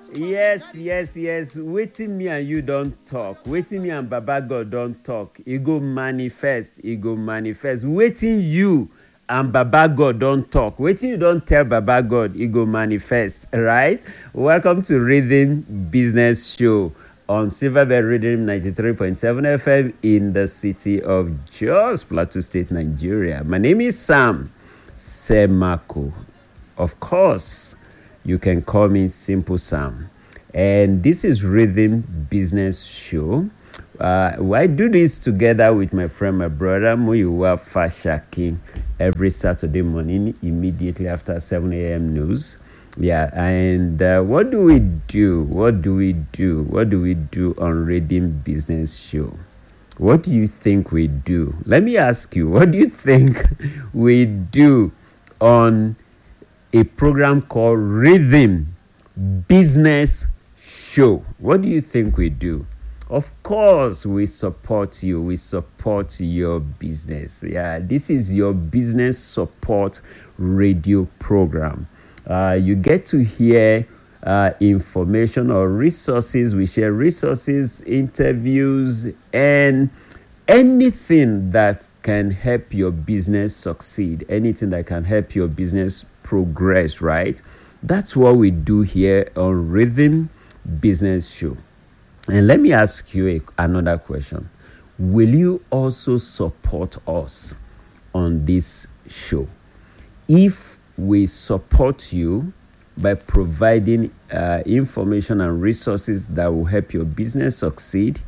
Yes. Waiting me and you don't talk. Waiting me and Baba God don't talk. He go manifest. Waiting you and Baba God don't talk. Waiting you don't tell Baba God, he go manifest. Right? Welcome to Rhythm Business Show on Silverbird Rhythm 93.7 FM in the city of Jos, Plateau State, Nigeria. My name is Sam Semako. Of course, you can call me Simple Sam. And this is Rhythm Business Show. I do this together with my friend, my brother, Muyiwa Fashaki, every Saturday morning, immediately after 7 a.m. news. Yeah, and what do we do? What do we do on Rhythm Business Show? What do you think we do? Let me ask you, what do you think we do on a program called Rhythm Business Show? What do you think we do? Of course, we support you. We support your business. Yeah, this is your business support radio program. You get to hear information or resources. We share resources, interviews, and anything that can help your business succeed, anything that can help your business progress, right? That's what we do here on Rhythm Business Show. And let me ask you another question. Will you also support us on this show? If we support you by providing information and resources that will help your business succeed,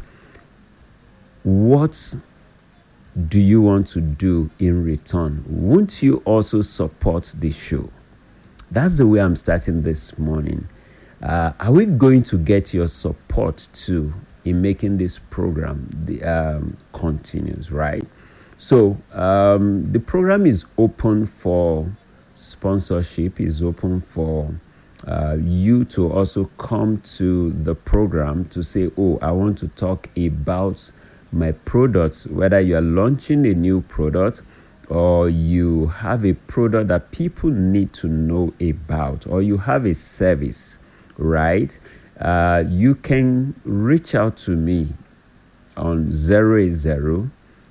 what do you want to do in return? Won't you also support the show? That's the way I'm starting this morning. Are we going to get your support too in making this program continues, right? So the program is open for sponsorship, is open for you to also come to the program to say, oh, I want to talk about my products, whether you are launching a new product or you have a product that people need to know about, or you have a service, right? You can reach out to me on 080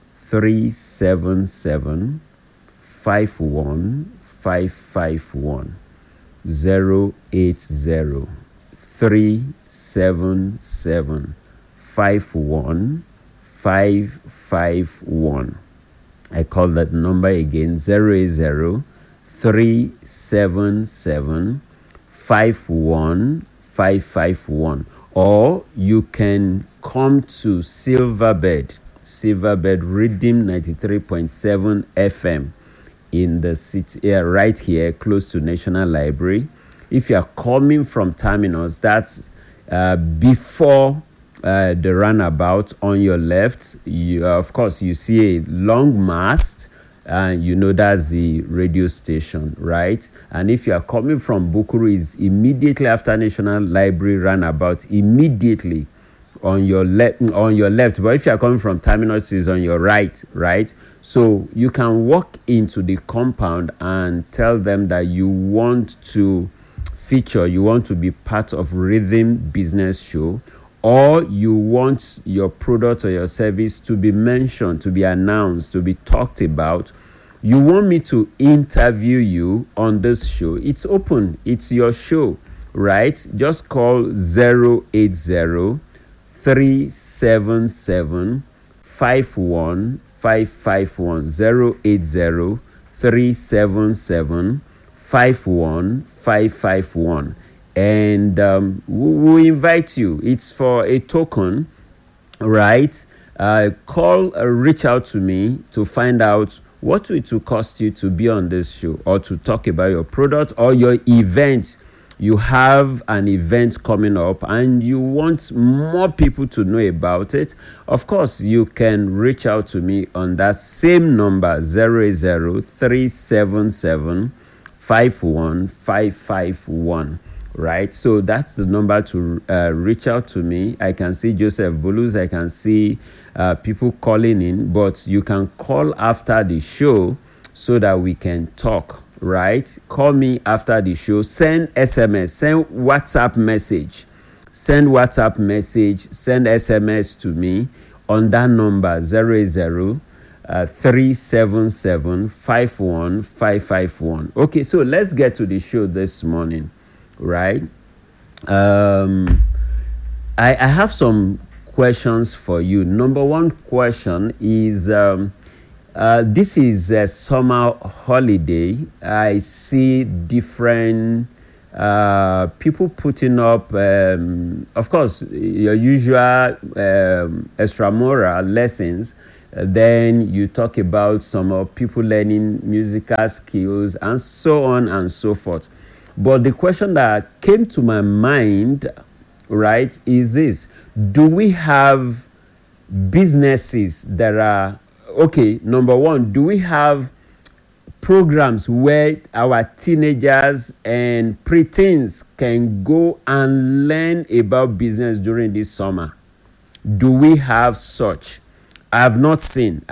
377 51551, 080 377 51551. I call that number again, 080 377 51551. Or you can come to Silverbird Rhythm 93.7 FM in the city, right here, close to National Library. If you are coming from Terminus, that's before the roundabout. On your left, of course, you see a long mast, and you know that's the radio station, right? And if you are coming from Bukuru, is immediately after National Library roundabout, immediately on your left. But if you are coming from Terminus, is on your right? So you can walk into the compound and tell them that you want to feature, you want to be part of Rhythm Business Show, or you want your product or your service to be mentioned, to be announced, to be talked about. You want me to interview you on this show. It's open. It's your show, right? Just call 080 377 51551, 080 377 51551. And we invite you. It's for a token, right? Reach out to me to find out what it will cost you to be on this show, or to talk about your product or your event. You have an event coming up and you want more people to know about it. Of course, you can reach out to me on that same number, 080 377 51551. Right, so that's the number to reach out to me. I can see Joseph Bulus, I can see people calling in, but you can call after the show so that we can talk, right? Call me after the show. Send SMS, send WhatsApp message. Send WhatsApp message, send SMS to me on that number 080 377 51551. Okay, so let's get to the show this morning, right? I have some questions for you. Number one question is this is a summer holiday. I see different people putting up, of course, your usual extramural lessons. Then you talk about some people learning musical skills and so on and so forth. But the question that came to my mind, right, is this: do we have businesses that are okay? Number one, do we have programs where our teenagers and preteens can go and learn about business during this summer? Do we have such? I have not seen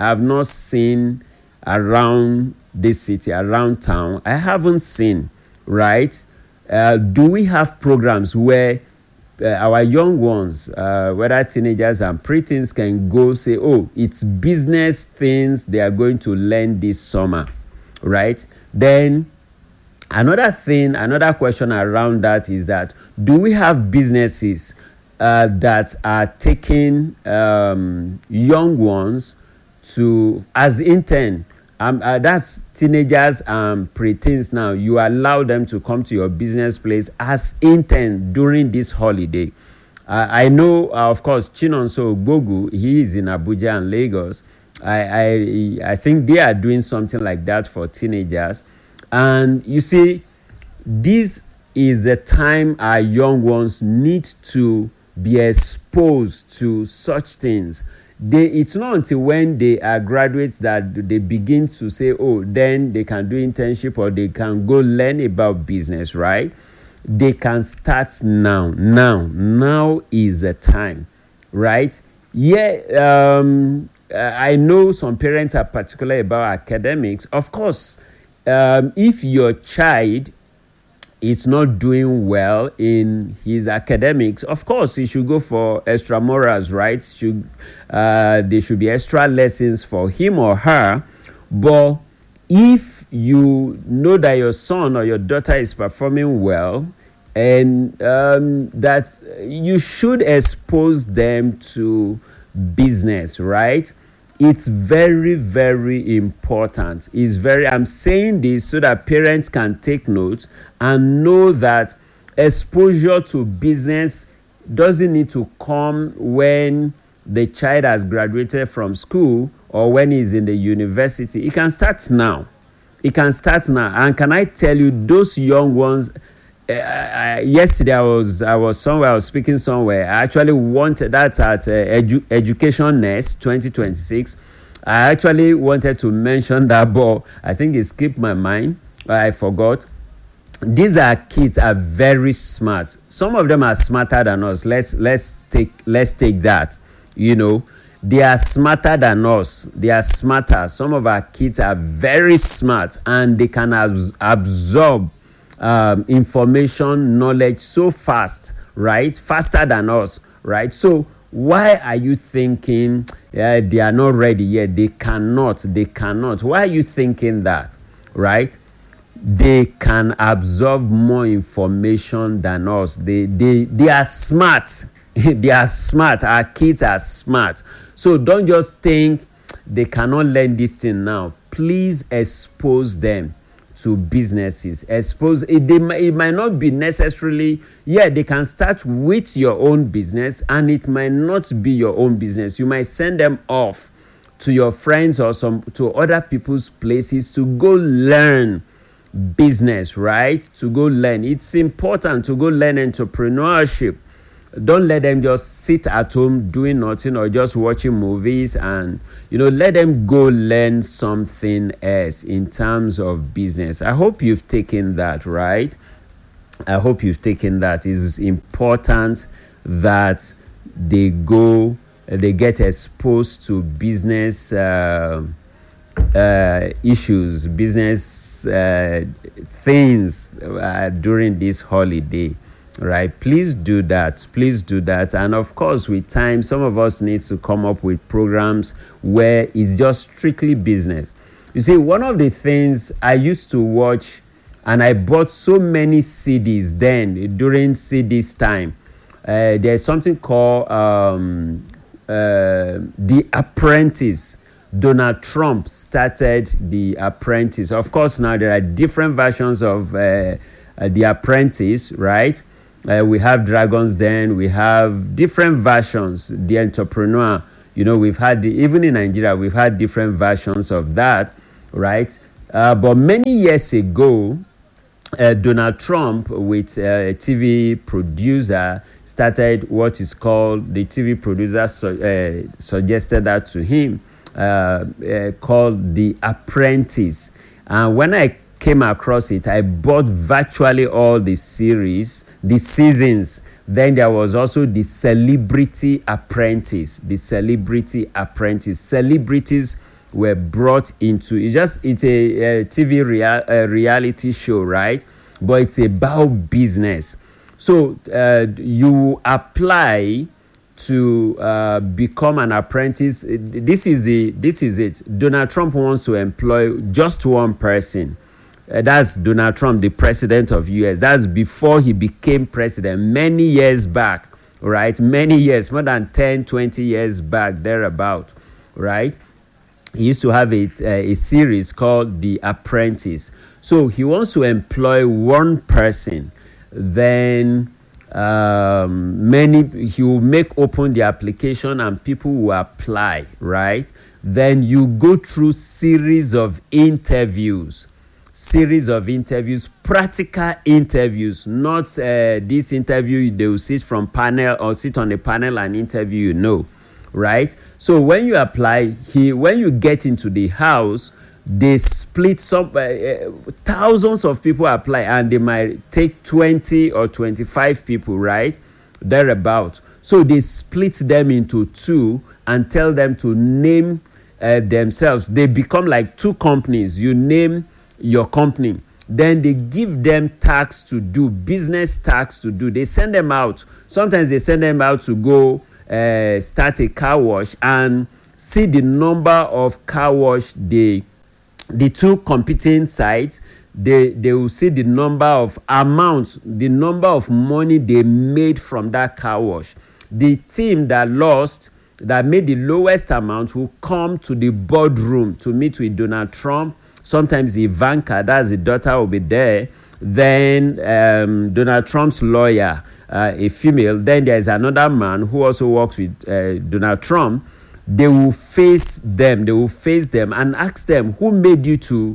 around this city, around town. I haven't seen, right? Do we have programs where our young ones, whether teenagers and preteens, can go say, oh, it's business things they are going to learn this summer, right? Then another question around that is that, do we have businesses that are taking young ones to as intern? That's teenagers and preteens now. You allow them to come to your business place as intern during this holiday. I know, of course, Chinonso Ogbogu, he is in Abuja and Lagos. I think they are doing something like that for teenagers. And you see, this is the time our young ones need to be exposed to such things. It's not until when they are graduates that they begin to say, oh, then they can do internship or they can go learn about business, right? They can start now. Now is the time, right? Yeah, I know some parents are particular about academics. Of course, if your child is not doing well in his academics, of course he should go for extramurals, right? There should be extra lessons for him or her. But if you know that your son or your daughter is performing well, and that you should expose them to business, right? It's very, very important. I'm saying this so that parents can take note and know that exposure to business doesn't need to come when the child has graduated from school or when he's in the university. It can start now. And can I tell you, those young ones, yesterday I was somewhere, I was speaking somewhere. I actually wanted that at Education Nest 2026. I actually wanted to mention that, but I think it skipped my mind. I forgot. These kids are very smart. Some of them are smarter than us. Let's take that. You know, they are smarter than us. They are smarter. Some of our kids are very smart, and they can absorb information, knowledge so fast, right? Faster than us, right? So why are you thinking they are not ready yet? They cannot. Why are you thinking that, right? They can absorb more information than us. They are smart. They are smart. Our kids are smart. So don't just think they cannot learn this thing now. Please expose them to businesses. Expose it. It might not be necessarily, they can start with your own business, and it might not be your own business. You might send them off to your friends or to other people's places to go learn business, right? To go learn. It's important to go learn entrepreneurship. Don't let them just sit at home doing nothing or just watching movies, and let them go learn something else in terms of business. I hope you've taken that, right? I hope you've taken that. It's important that they get exposed to business issues, business things during this holiday, right? Please do that. Please do that. And of course, with time, some of us need to come up with programs where it's just strictly business. You see, one of the things I used to watch, and I bought so many CDs then during CDs time. There's something called The Apprentice. Donald Trump started The Apprentice. Of course, now there are different versions of The Apprentice, right? We have Dragon's Den. We have different versions. The Entrepreneur. We've had even in Nigeria, we've had different versions of that, right? But many years ago, Donald Trump, with a TV producer, started what is called, the TV producer suggested that to him, called The Apprentice. And when I came across it, I bought virtually all the seasons. Then there was also The Celebrity Apprentice. The Celebrity Apprentice. Celebrities were brought into it's a TV reality show, right? But it's about business. So you apply to become an apprentice. This is it. Donald Trump wants to employ just one person. That's Donald Trump, the president of US. That's before he became president, many years back, right? Many years, more than 10, 20 years back, thereabout, right? He used to have a series called The Apprentice. So he wants to employ one person. Then he will make open the application and people will apply, right? Then you go through series of interviews, practical interviews, not this interview they will sit on a panel and interview, right? So when you apply, when you get into the house, they split some thousands of people apply, and they might take 20 or 25 people, right? Thereabout. So they split them into two and tell them to name themselves. They become like two companies. You name your company. Then they give them tasks to do, business tasks to do. They send them out. Sometimes they send them out to go start a car wash and see the number of car wash the two competing sites. They will see the number of amounts, the number of money they made from that car wash. The team that made the lowest amount will come to the boardroom to meet with Donald Trump. Sometimes Ivanka, that's the daughter, will be there. Then Donald Trump's lawyer, a female. Then there's another man who also works with Donald Trump. They will face them and ask them, who made you to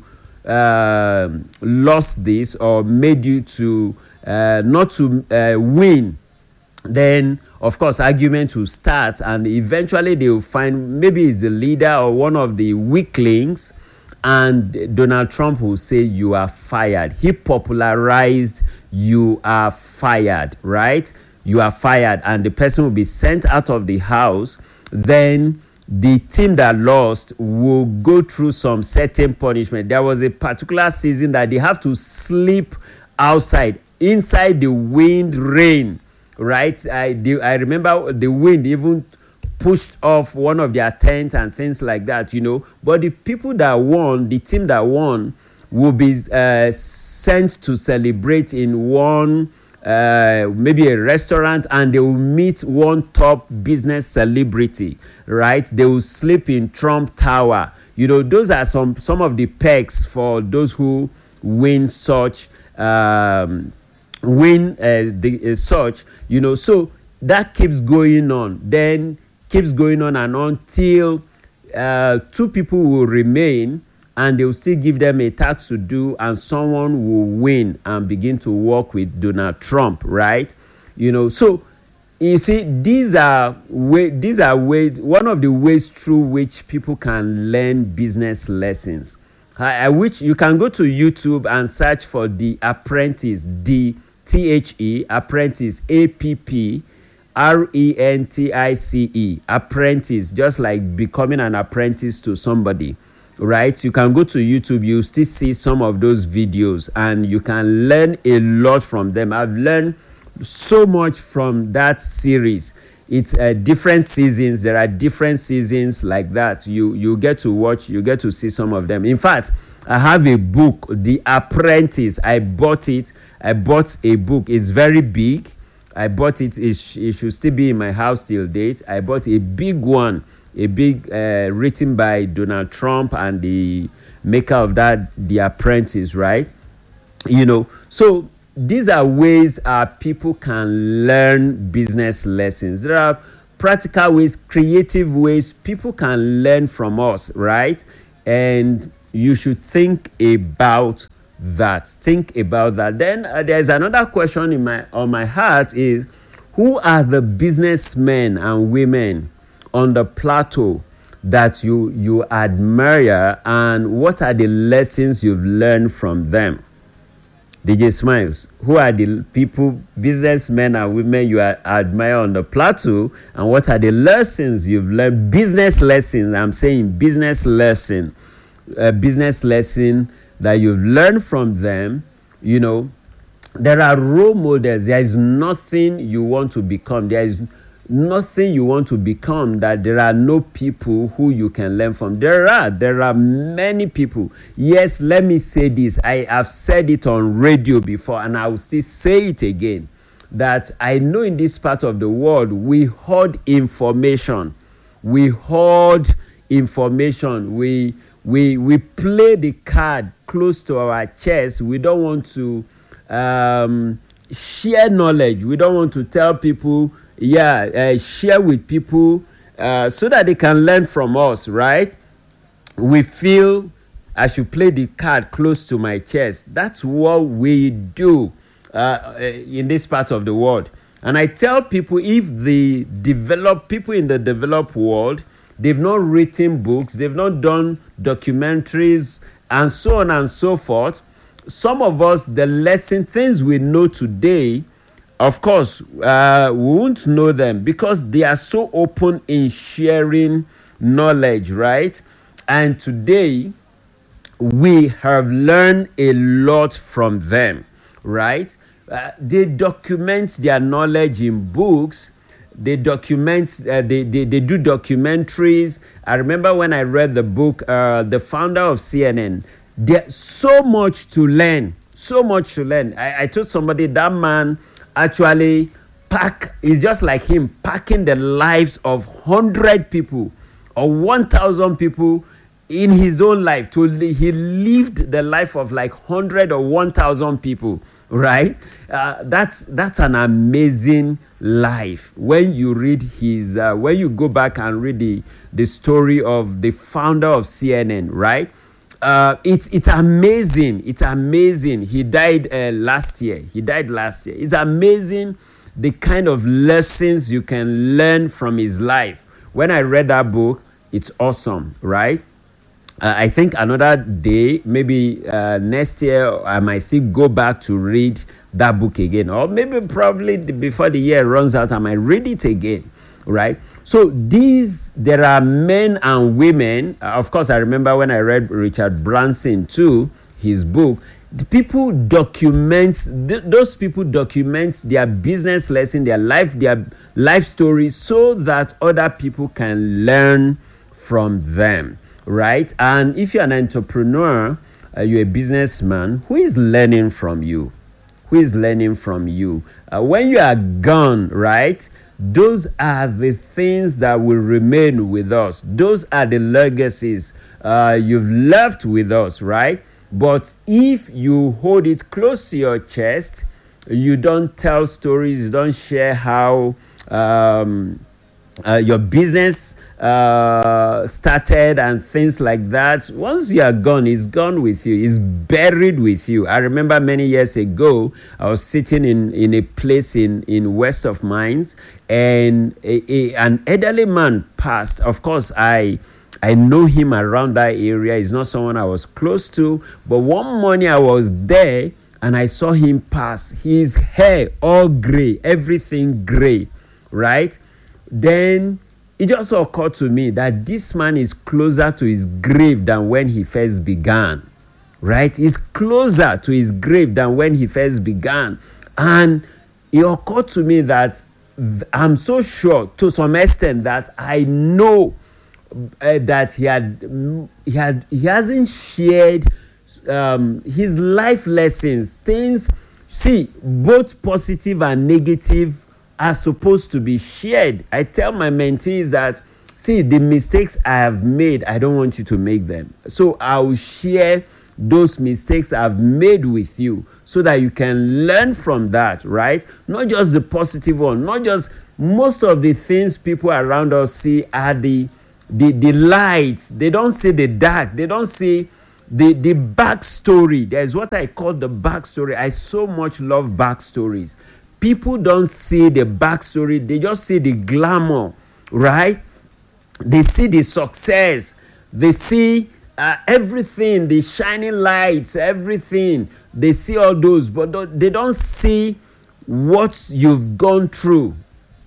lost this, or made you to not to win? Then of course argument will start, and eventually they will find maybe it's the leader or one of the weaklings, and Donald Trump will say, you are fired. He popularized you are fired, right? You are fired, and the person will be sent out of the house. Then the team that lost will go through some certain punishment. There was a particular season that they have to sleep outside, inside the wind, rain, right? I remember the wind even pushed off one of their tents and things like that, But the people that won, the team that won, will be sent to celebrate in one maybe a restaurant, and they will meet one top business celebrity, right? They will sleep in Trump Tower. Those are some of the perks for those who win such So that keeps going on. Then keeps going on and until two people will remain, and they will still give them a task to do, and someone will win and begin to work with Donald Trump, right? So you see, these are ways, one of the ways through which people can learn business lessons. Which you can go to YouTube and search for The Apprentice, DTHE, Apprentice, APPRENTICE, Apprentice, just like becoming an apprentice to somebody. right? You can go to YouTube, you still see some of those videos, and you can learn a lot from them. I've learned so much from that series. It's different seasons. There are different seasons like that. You get to watch, you get to see some of them. In fact, I have a book, The Apprentice. I bought it. I bought a book. It's very big. I bought it. It should still be in my house till date. I bought a big one, written by Donald Trump and the maker of that, The Apprentice, right? So these are ways people can learn business lessons. There are practical ways, creative ways people can learn from us, right? And you should think about that. Then there's another question on my heart is, who are the businessmen and women on the plateau that you admire, and what are the lessons you've learned from them? DJ Smiles, who are the people, businessmen and women you admire on the plateau, and what are the lessons you've learned? Business lessons, I'm saying business lesson that you've learned from them. There are role models. There is nothing you want to become. There is nothing you want to become that there are no people who you can learn from. There are many people. Yes, let me say this. I have said it on radio before, and I will still say it again, that I know in this part of the world we hoard information. We play the card close to our chest. We don't want to share knowledge. We don't want to tell people, share with people so that they can learn from us, right? We feel I should play the card close to my chest. That's what we do in this part of the world. And I tell people, if the people in the developed world, they've not written books, they've not done documentaries, and so on and so forth. Some of us, things we know today, of course, we won't know them because they are so open in sharing knowledge, right? And today, we have learned a lot from them, right? They document their knowledge in books. They document, they do documentaries. I remember when I read the book, The Founder of CNN, there's so much to learn, I told somebody that man actually is just like him, packing the lives of 100 people or 1,000 people in his own life. He lived the life of like 100 or 1,000 people, right? That's an amazing life. When you read when you go back and read the story of the founder of CNN, right? It's amazing. It's amazing. He died last year. It's amazing the kind of lessons you can learn from his life. When I read that book, it's awesome, right? I think another day, maybe next year, I might still go back to read that book again. Or maybe probably before the year runs out, I might read it again, right? So there are men and women. Of course, I remember when I read Richard Branson too, his book. Those people document their business lesson, their life stories, so that other people can learn from them, right? And if you're an entrepreneur, you're a businessman, who is learning from you? When you are gone, right? Those are the things that will remain with us. Those are the legacies you've left with us, right? But if you hold it close to your chest, you don't tell stories, you don't share how your business started and things like that. Once you are gone, it's gone with you. It's buried with you. I remember many years ago, I was sitting in a place in west of Mines, and an elderly man passed. Of course, I know him around that area. He's not someone I was close to, but one morning I was there and I saw him pass. His hair all gray, everything gray, right? Then it just occurred to me that this man is closer to his grave than when he first began. Right? He's closer to his grave than when he first began. And it occurred to me that I'm so sure to some extent that I know that he hasn't shared his life lessons, things. See, both positive and negative are supposed to be shared. I tell my mentees that, see, the mistakes I have made, I don't want you to make them. So I will share those mistakes I've made with you so that you can learn from that, right? Not just the positive one, not just most of the things people around us see are the lights. They don't see the dark. They don't see the backstory. There's what I call the backstory. I so much love backstories. People don't see the backstory. They just see the glamour, right? They see the success. They see everything, the shining lights, everything. They see all those, but they don't see what you've gone through.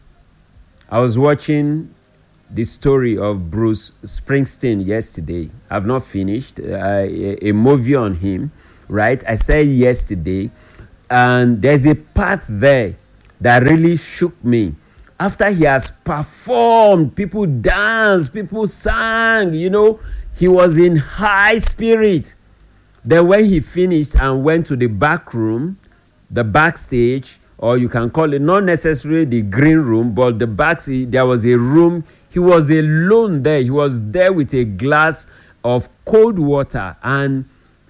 I was watching the story of Bruce Springsteen yesterday. I've not finished a movie on him, right? I said yesterday, and there's a part there that really shook me. After he has performed, people danced, people sang, he was in high spirit. Then when he finished and went to the back room, the backstage, or you can call it not necessarily the green room, but the backstage, there was a room. He was alone there. He was there with a glass of cold water and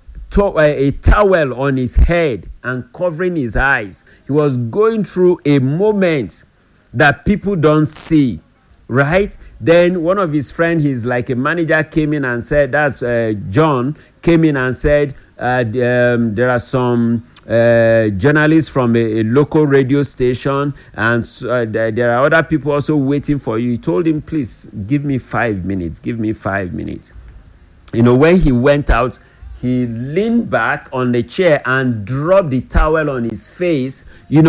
a towel on his head and covering his eyes. He was going through a moment that people don't see, right? Then one of his friends, he's like a manager, came in and said, that's John, came in and said, there are some journalists from a local radio station, and there are other people also waiting for you. He told him, please, give me 5 minutes, give me 5 minutes. When he went out, he leaned back on the chair and dropped the towel on his face.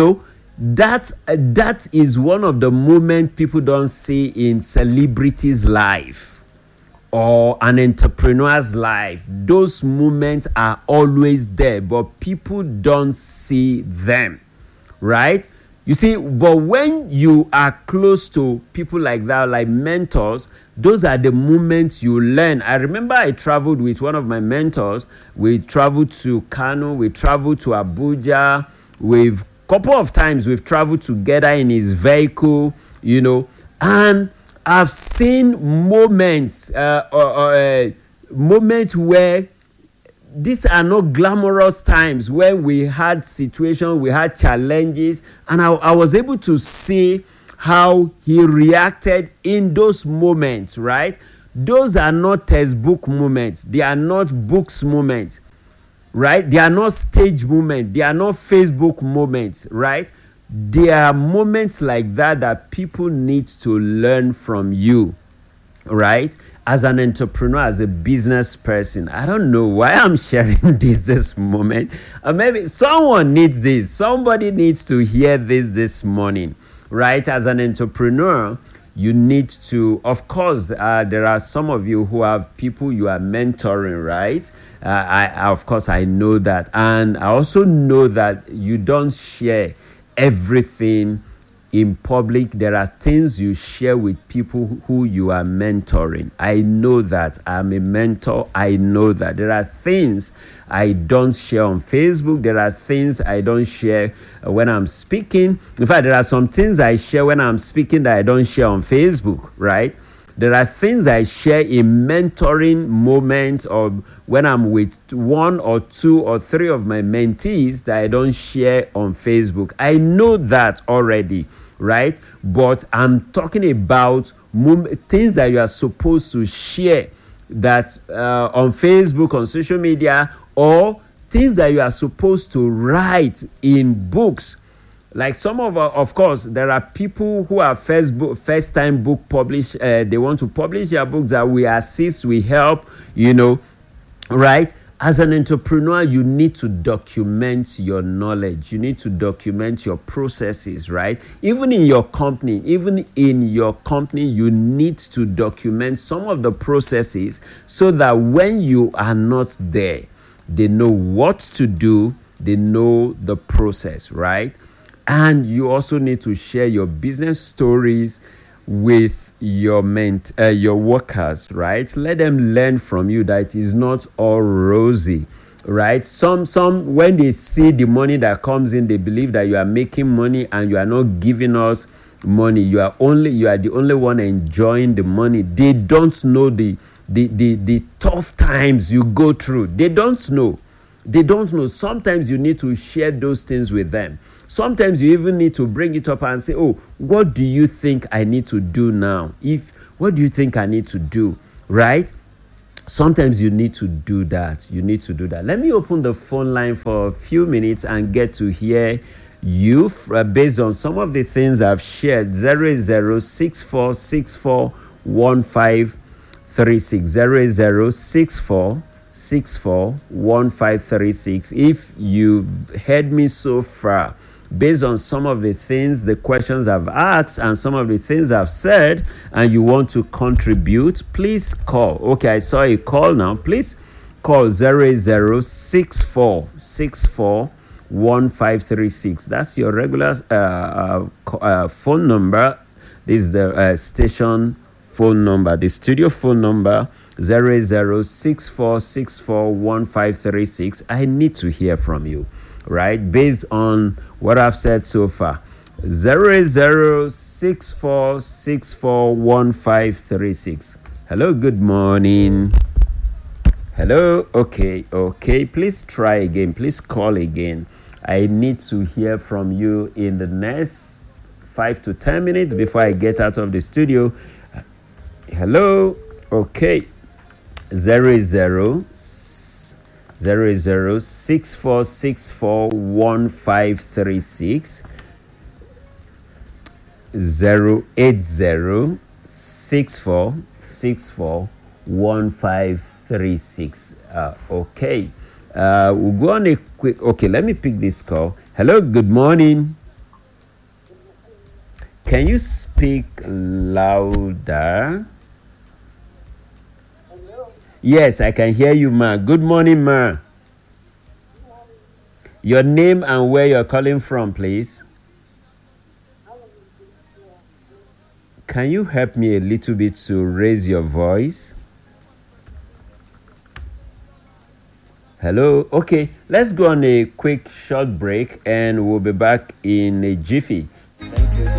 That is one of the moments people don't see in celebrities' life or an entrepreneur's life. Those moments are always there, but people don't see them, right? You see, but when you are close to people like that, like mentors, those are the moments you learn. I remember I traveled with one of my mentors. We traveled to Kano, we traveled to Abuja. We've couple of times we've traveled together in his vehicle, and I've seen moments where these are not glamorous times, where we had situations, we had challenges, and I was able to see how he reacted in those moments, right? Those are not textbook moments. They are not books moments, right? They are not stage moments. They are not Facebook moments, right? There are moments like that people need to learn from you, right? As an entrepreneur, as a business person. I don't know why I'm sharing this moment. Maybe someone needs this. Somebody needs to hear this morning, right? As an entrepreneur, you need to, of course, there are some of you who have people you are mentoring, right? I know that. And I also know that you don't share everything in public. There are things you share with people who you are mentoring. I know that. I'm a mentor. I know that. There are things I don't share on Facebook. There are things I don't share when I'm speaking. In fact, there are some things I share when I'm speaking that I don't share on Facebook, right? There are things I share in mentoring moments or when I'm with one or two or three of my mentees that I don't share on Facebook. I know that already, right? But I'm talking about things that you are supposed to share that on Facebook, on social media, or things that you are supposed to write in books. Like some of course, there are people who are first-time book publish. They want to publish their books that we assist, we help, right? As an entrepreneur, you need to document your knowledge. You need to document your processes, right? Even in your company, you need to document some of the processes so that when you are not there, they know what to do, they know the process, right? And you also need to share your business stories with your workers, right? Let them learn from you that it is not all rosy, right? Some when they see the money that comes in, they believe that you are making money and you are not giving us money. You are the only one enjoying the money. They don't know the tough times you go through. They don't know. Sometimes you need to share those things with them. Sometimes you even need to bring it up and say, oh, what do you think I need to do now? What do you think I need to do? Right? Sometimes you need to do that. Let me open the phone line for a few minutes and get to hear you based on some of the things I've shared. 0064641536 0064641536. If you've heard me so far, based on some of the things, the questions I've asked and some of the things I've said, and you want to contribute, please call. Okay, I saw a call now. Please call 0064641536. That's your regular phone number. This is the station phone number, the studio phone number, 0064641536. I need to hear from you, right? Based on what I've said so far. 0064641536. Hello, good morning. Hello, okay. Please try again. Please call again. I need to hear from you in the next 5 to 10 minutes before I get out of the studio. Hello, okay. 0064641536 08064641536. Okay. We'll go on a quick. Okay, let me pick this call. Hello, good morning. Can you speak louder? Yes, I can hear you, ma. Good morning, ma. Your name and where you're calling from, please. Can you help me a little bit to raise your voice? Hello? Okay, let's go on a quick short break and we'll be back in a jiffy.